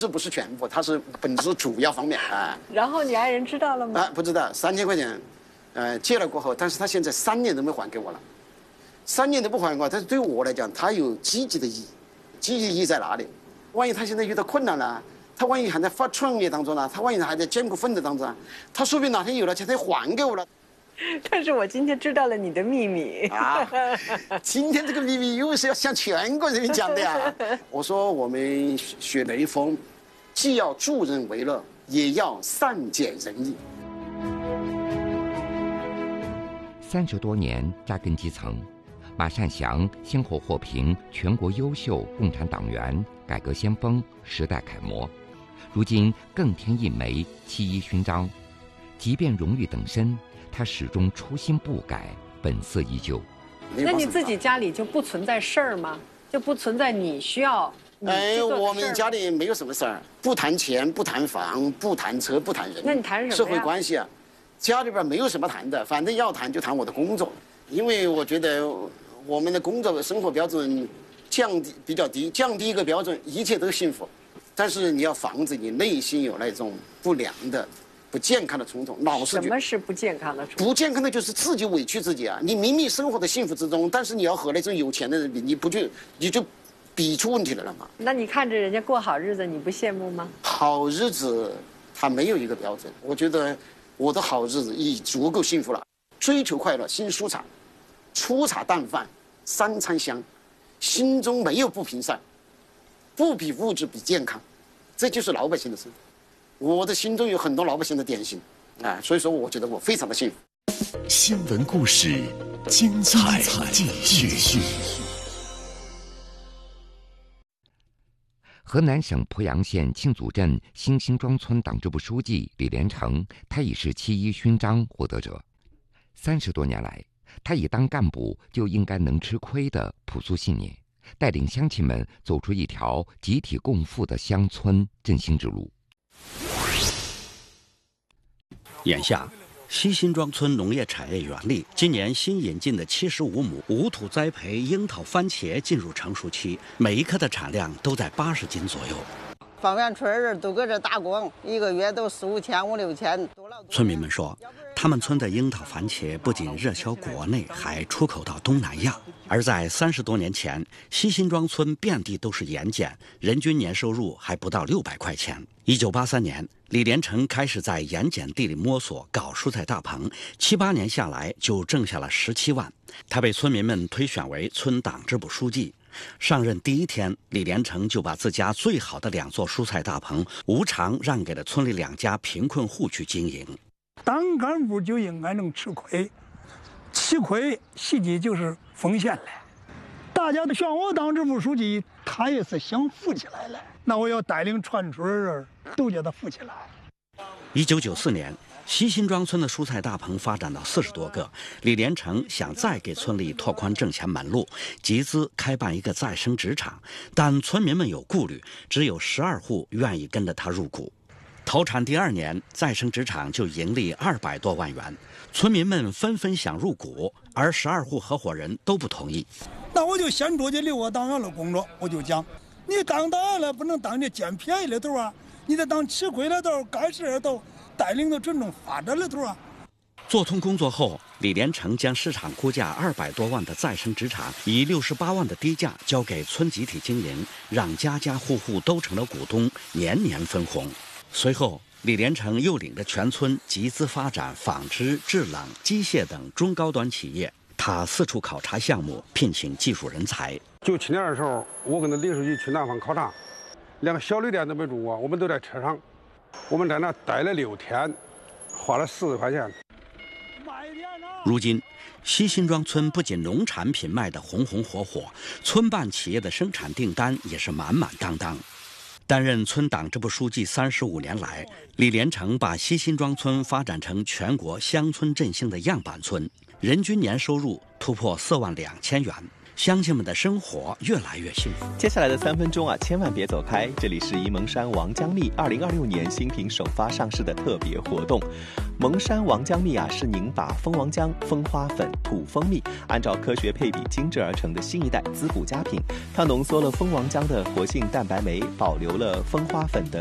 这不是全部，它是本质主要方面啊。 然后你爱人知道了吗？ 不知道，3000块钱，借了过后，但是他现在3年都没还给我了，3年都不还给我，但是对我来讲，他有积极的意义，积极的意义在哪里？万一他现在遇到困难了，他万一还在创业当中呢，他万一还在艰苦奋斗当中，他说不定哪天有了钱，他还给我了。 但是我今天知道了你的秘密啊！今天这个秘密又是要向全国人民讲的呀！我说我们学雷锋，既要助人为乐，也要善解人意。 30多年扎根基层，马善祥先后获评全国优秀共产党员、改革先锋、时代楷模，如今更添一枚7·1勋章。即便荣誉等身，他始终初心不改，本色依旧。 那你自己家里就不存在事儿吗？就不存在你需要我们家里没有什么事儿，不谈钱，不谈房，不谈车，不谈人。 那你谈什么呀？ 社会关系啊，家里边没有什么谈的，反正要谈就谈我的工作，因为我觉得我们的工作生活标准比较低，降低一个标准，一切都幸福。但是你要防止你内心有那种不良的、不健康的冲动，老是。 什么是不健康的冲动？ 不健康的就是自己委屈自己啊！你明明生活在幸福之中，但是你要和那种有钱的人比，你就比出问题来了嘛。 那你看着人家过好日子，你不羡慕吗？ 好日子，它没有一个标准。我觉得我的好日子已足够幸福了。追求快乐，心舒畅，粗茶淡饭，3餐香，心中没有不平善，不比物质比健康，这就是老百姓的生活。我的心中有很多老百姓的典型，所以说我觉得我非常的幸福。 新闻故事，精彩继续。 河南省濮阳县庆祖镇新辛庄村党支部书记李连成，他已是7·1勋章获得者。30多年来，他以当干部就应该能吃亏的朴素信念，带领乡亲们走出一条集体共富的乡村振兴之路。 眼下，西辛庄村农业产业园里今年新引进的75亩无土栽培樱桃番茄进入成熟期，每一颗的产量都在80斤左右。 方圆村人都搁这打工，一个月都4、5千、5、6千。 村民们说，他们村的樱桃番茄不仅热销国内，还出口到东南亚。而在30多年前，西辛庄村遍地都是盐碱，人均年收入还不到600块钱。1983年，李连成开始在盐碱地里摸索搞蔬菜大棚，7、8年下来就挣下了17万。他被村民们推选为村党支部书记。上任第1天，李连成就把自家最好的2座蔬菜大棚无偿让给了村里2家贫困户去经营。 当干部就应该能吃亏，吃亏实际就是奉献了。大家都选我当支部书记，他也是想富起来了。那我要带领全村人都叫他富起来。 1994年。西辛庄村的蔬菜大棚发展到40多个，李连成想再给村里拓宽挣钱门路，集资开办一个再生纸厂，但村民们有顾虑，只有12户愿意跟着他入股。投产第2年，再生纸厂就盈利200多万元，村民们纷纷想入股，而12户合伙人都不同意。 那我就先出去留我党员的工作，我就讲，你当党员了不能当这捡便宜的头啊，你得当吃亏的头，干事的头。带领着群众发展的头啊！ 做通工作后，李连成将市场估价200多万的再生纸厂以68万的低价交给村集体经营，让家家户户都成了股东，年年分红。随后，李连成又领着全村集资发展纺织、制冷、机械等中高端企业。他四处考察项目，聘请技术人才。 97年的时候，我跟着李书记去南方考察，连个小旅店都没住过，我们都在车上。我们在那待了6天，花了40块钱。 如今，西辛庄村不仅农产品卖得红红火火，村办企业的生产订单也是满满当当。担任村党支部书记35年来，李连成把西辛庄村发展成全国乡村振兴的样板村，人均年收入突破4万2千元。 乡亲们的生活越来越幸福。 接下来的3分钟千万别走开，这里是沂蒙山王姜蜜2026年新品首发上市的特别活动。蒙山王姜蜜是宁把蜂王姜、蜂花粉、土蜂蜜按照科学配比精制而成的新一代滋补佳品。它浓缩了蜂王姜的活性蛋白酶，保留了蜂花粉的